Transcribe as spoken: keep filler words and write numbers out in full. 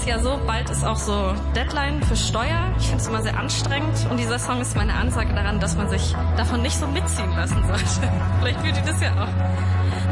ist ja so, bald ist auch so Deadline für Steuer. Ich finde es immer sehr anstrengend und dieser Song ist meine Ansage daran, dass man sich davon nicht so mitziehen lassen sollte. Vielleicht fühlt ihr das ja auch.